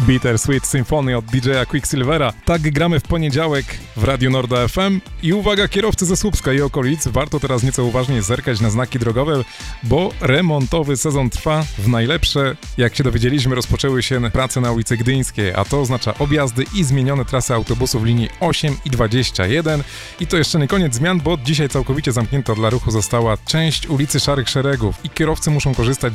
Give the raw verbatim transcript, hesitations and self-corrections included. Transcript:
Bittersweet Symphony od D J a Quicksilvera. Tak gramy w poniedziałek w Radiu Norda F M. I uwaga, kierowcy ze Słupska i okolic, warto teraz nieco uważniej zerkać na znaki drogowe, bo remontowy sezon trwa w najlepsze. Jak się dowiedzieliśmy, rozpoczęły się prace na ulicy Gdyńskiej, a to oznacza objazdy i zmienione trasy autobusów linii osiem i dwadzieścia jeden. I to jeszcze nie koniec zmian, bo dzisiaj całkowicie zamknięta dla ruchu została część ulicy Szarych Szeregów i kierowcy muszą korzystać